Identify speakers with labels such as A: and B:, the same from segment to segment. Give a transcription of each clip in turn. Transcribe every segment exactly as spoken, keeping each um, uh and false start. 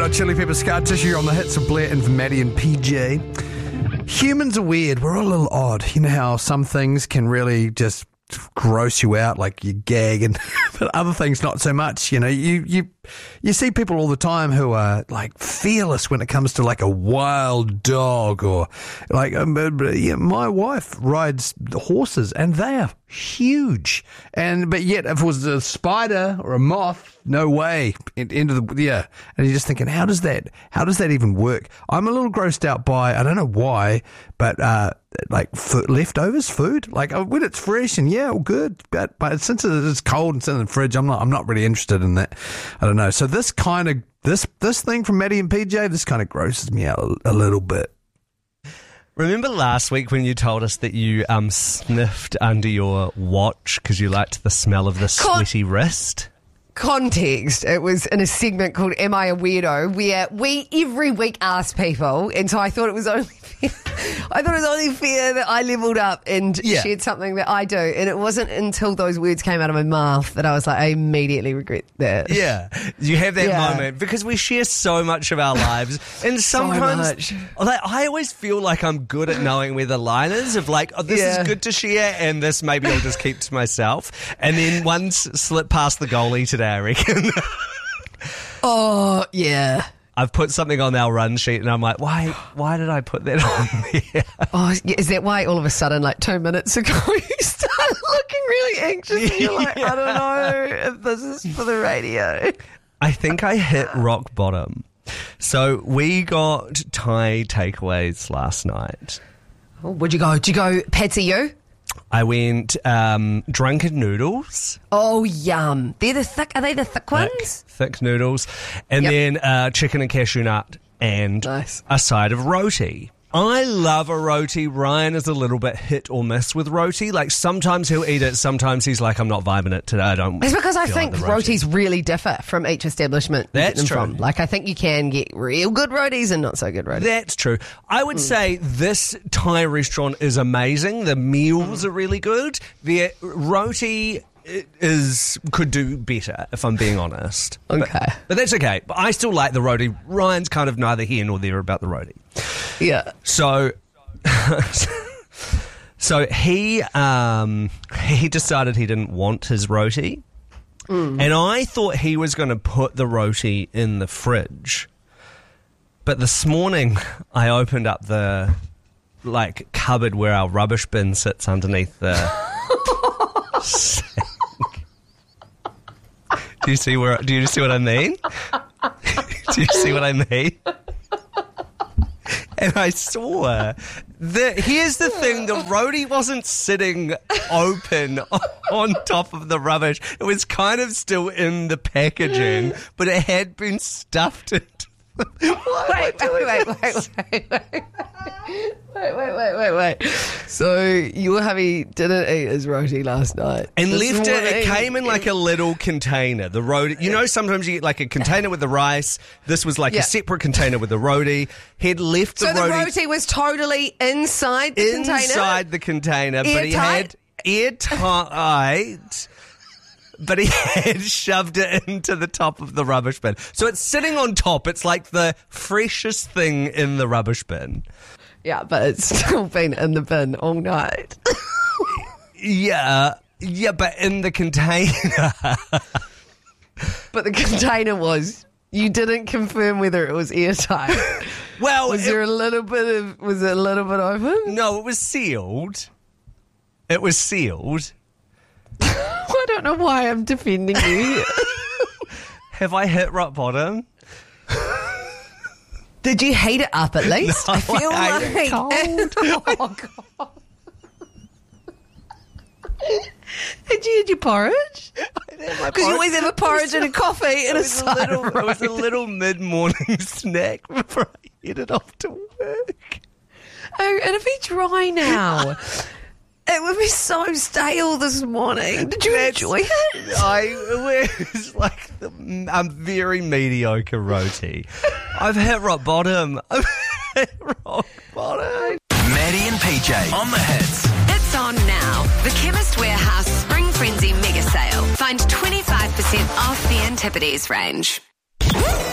A: Red Hot Chili Peppers, Scar Tissue on the hits of Blair and Maddie and P J. Humans are weird. We're all a little odd. You know how some things can really just gross you out, like you gag, and but other things not so much. You know, you you you see people all the time who are like fearless when it comes to like a wild dog, or like um, yeah, my wife rides horses and they are huge, and but yet if it was a spider or a moth, no way into the yeah. And you're just thinking, how does that how does that even work? I'm a little grossed out by, I don't know why, but uh, like f- leftovers food, like uh, when it's fresh and yeah, all good, but but since it's cold and it's in the fridge, I'm not I'm not really interested in that. I don't know. So this kind of this this thing from Maddie and P J, this kind of grosses me out a, a little bit.
B: Remember last week when you told us that you um sniffed under your watch because you liked the smell of the sweaty Con- wrist?
C: Context, it was in a segment called Am I a Weirdo, where we every week ask people, and so I thought it was only fair, I thought it was only fair that I leveled up and
B: yeah.
C: shared something that I do, and it wasn't until those words came out of my mouth that I was like, I immediately regret that.
B: Yeah, you have that
C: yeah.
B: moment because we share so much of our lives, and sometimes
C: so
B: like, I always feel like I'm good at knowing where the line is of like, oh, this
C: yeah.
B: is good to share, and this maybe I'll just keep to myself, and then one slip past the goalie today, I reckon.
C: Oh, yeah.
B: I've put something on our run sheet and I'm like, why why did I put that on there?
C: Oh, is that why all of a sudden, like two minutes ago, you started looking really anxious and you're like,
B: Yeah.
C: I don't know if this is for the radio.
B: I think I hit rock bottom. So we got Thai takeaways last night.
C: Oh, where'd you go? Did you go Patsy you?
B: I went um, drunken noodles.
C: Oh, yum. They're the thick, are they the thick ones?
B: Thick, thick noodles. And
C: Yep.
B: then uh, chicken and cashew nut and
C: Nice.
B: a side of roti. I love a roti. Ryan is a little bit hit or miss with roti. Like sometimes he'll eat it, sometimes he's like, I'm not vibing it today. I don't.
C: It's because I
B: feel
C: think
B: like the roti.
C: rotis really differ from each establishment. you
B: That's
C: get them
B: true.
C: From. Like, I think you can get real good rotis and not so good rotis.
B: That's true. I would say this Thai restaurant is amazing. The meals are really good. The roti is could do better, if I'm being honest.
C: Okay.
B: But, but that's okay. But I still like the roti. Ryan's kind of neither here nor there about the roti.
C: Yeah.
B: So, so he um, he decided he didn't want his roti, mm. and I thought he was going to put the roti in the fridge. But this morning, I opened up the like cupboard where our rubbish bin sits underneath the sink. Do you see where? Do you see what I mean? Do you see what I mean? And I saw the. Here's the thing: the roti wasn't sitting open on top of the rubbish. It was kind of still in the packaging, but it had been stuffed into.
C: Wait, wait, wait, wait, wait, wait, wait. Wait, wait, wait, wait, wait. So your hubby didn't eat his roti last night.
B: And
C: This
B: left it, it
C: morning-
B: came in like a little container. The roti, you know, sometimes you get like a container with the rice. This was like
C: Yeah.
B: a separate container with the roti. He'd left the
C: So the
B: roti,
C: roti was totally inside the container?
B: inside the container, but he
C: Airtight?
B: had airtight. But he had shoved it into the top of the rubbish bin. So it's sitting on top. It's like the freshest thing in the rubbish bin.
C: Yeah, but it's still been in the bin all night.
B: Yeah, yeah, but in the container.
C: But the container was, you didn't confirm whether it was airtight.
B: Well,
C: Was
B: it-
C: there a little bit of, was it a little bit open?
B: no, it was sealed. It was sealed.
C: I don't know why I'm defending you.
B: Have I hit rock bottom?
C: Did you heat it up at least?
B: No,
C: I feel
B: I
C: like
B: ate it
C: oh god. Did you eat your porridge? Because you always have a porridge and a coffee and
B: It
C: a
B: was a
C: side
B: little,
C: of
B: it was a
C: roti.
B: little mid-morning snack before I headed off to work.
C: Oh, it'll be dry now. It would be so stale this morning. Did you
B: That's-
C: enjoy it?
B: I it was like the, a very mediocre roti. I've hit rock bottom. I've hit rock bottom.
D: Maddie and P J on the hits.
E: It's on now. The Chemist Warehouse Spring Frenzy Mega Sale. Find twenty-five percent off the Antipodes range.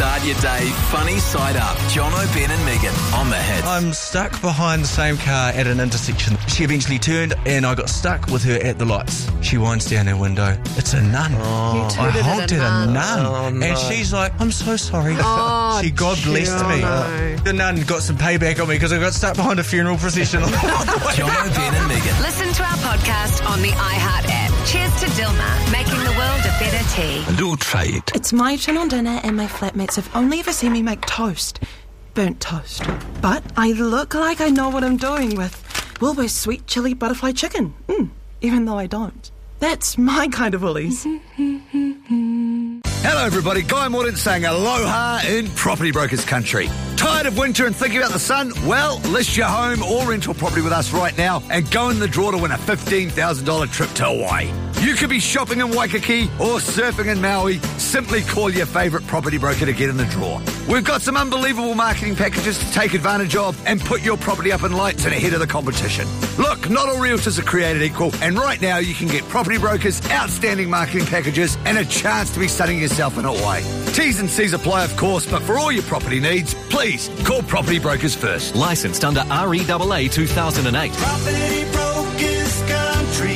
D: Start your day funny side up. Jono, Ben and Megan on the Hits.
F: I'm stuck behind the same car at an intersection. She eventually turned and I got stuck with her at the lights. She winds down her window. It's a nun.
C: You
F: I
C: tooted at
F: honked
C: a
F: at a
C: nun.
F: nun.
B: Oh, no.
F: And she's like, I'm so sorry.
C: Oh,
F: she God blessed me.
C: Jono.
F: The nun got some payback on me because I got stuck behind a funeral procession.
D: Jono, Ben and Megan.
E: Listen to our podcast on the iHeart app. Cheers to Dilmah, making the world a better tea.
D: Dual trade.
G: It's my turn on dinner and my flatmates have only ever seen me make toast. Burnt toast. But I look like I know what I'm doing with Wilbur's sweet chili butterfly chicken. Mm, even though I don't. That's my kind of Woolies.
H: Hello everybody, Guy Mordaunt saying aloha in Property Brokers Country. Tired of winter and thinking about the sun? Well, list your home or rental property with us right now and go in the draw to win a fifteen thousand dollars trip to Hawaii. You could be shopping in Waikiki or surfing in Maui. Simply call your favourite property broker to get in the draw. We've got some unbelievable marketing packages to take advantage of and put your property up in lights and ahead of the competition. Look, not all realtors are created equal, and right now you can get Property Brokers outstanding marketing packages and a chance to be sunning yourself in Hawaii. T's and C's apply, of course, but for all your property needs, please call Property Brokers first.
I: Licensed under R E A A two thousand eight.
J: Property Brokers Country.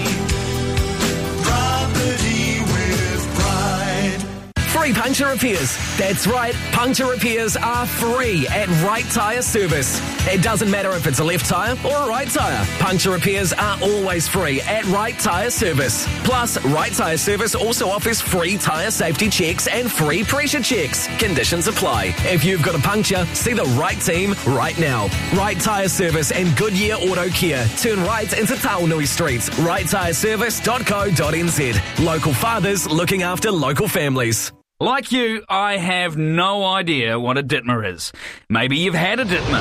J: Property with pride.
I: Free puncture repairs. That's right, puncture repairs are free at Right Tyre Service. It doesn't matter if it's a left tyre or a right tyre. Puncture repairs are always free at Right Tyre Service. Plus, Right Tyre Service also offers free tyre safety checks and free pressure checks. Conditions apply. If you've got a puncture, see the right team right now. Right Tyre Service and Goodyear Auto Care. Turn right into Taonui Street. right tyre service dot co dot n z. Local fathers looking after local families.
K: Like you, I have no idea what a Ditmer is. Maybe you've had a Ditmer.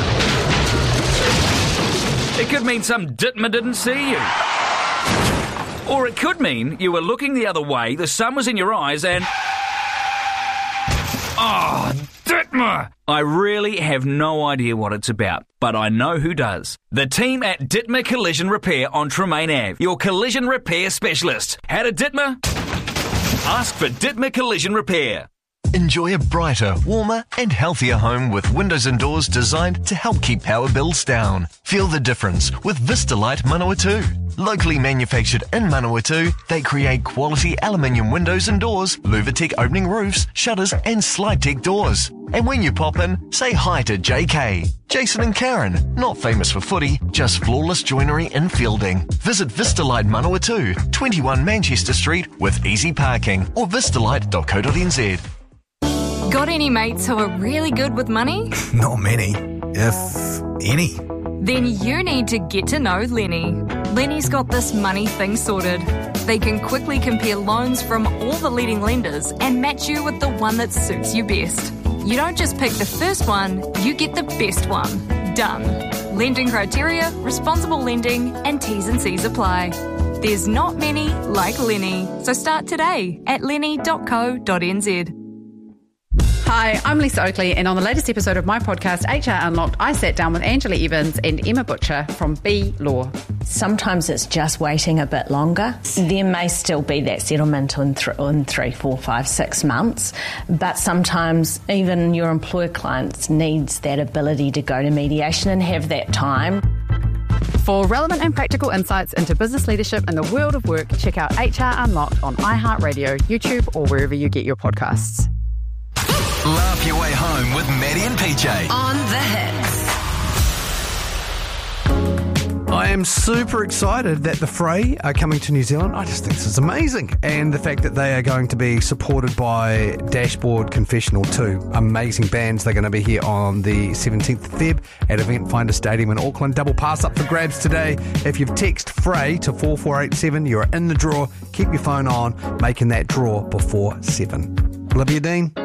K: It could mean some Ditmer didn't see you. Or it could mean you were looking the other way, the sun was in your eyes and... Oh, Ditmer! I really have no idea what it's about, but I know who does. The team at Ditmer Collision Repair on Tremaine Avenue, your collision repair specialist. Had a Ditmer? Ask for Ditmer Collision Repair.
L: Enjoy a brighter, warmer and healthier home with windows and doors designed to help keep power bills down. Feel the difference with Vistalite Manawatu. Locally manufactured in Manawatu, they create quality aluminium windows and doors, Luvatec opening roofs, shutters and slide tech doors. And when you pop in, say hi to J K, Jason and Karen, not famous for footy, just flawless joinery in Fielding. Visit Vistalite Manawatu, twenty-one Manchester Street with easy parking or vistalite dot co dot n z.
M: Got any mates who are really good with money?
N: Not many, if any.
M: Then you need to get to know Lenny. Lenny's got this money thing sorted. They can quickly compare loans from all the leading lenders and match you with the one that suits you best. You don't just pick the first one, you get the best one. Done. Lending criteria, responsible lending, and T's and C's apply. There's not many like Lenny, so start today at lenny dot co dot n z.
O: Hi, I'm Lisa Oakley, and on the latest episode of my podcast, H R Unlocked, I sat down with Angela Evans and Emma Butcher from B Law.
P: Sometimes it's just waiting a bit longer. There may still be that settlement in, th- in three, four, five, six months, but sometimes even your employer clients needs that ability to go to mediation and have that time.
O: For relevant and practical insights into business leadership and the world of work, check out H R Unlocked on iHeartRadio, YouTube, or wherever you get your podcasts.
D: Laugh your way home with Maddie and P J.
E: On the Hits.
A: I am super excited that the Fray are coming to New Zealand. I just think this is amazing. And the fact that they are going to be supported by Dashboard Confessional, two amazing bands. They're going to be here on the seventeenth of February at Event Finder Stadium in Auckland. Double pass up for grabs today. If you've texted Fray to four four eight seven, you're in the draw. Keep your phone on, making that draw before seven. Olivia Dean.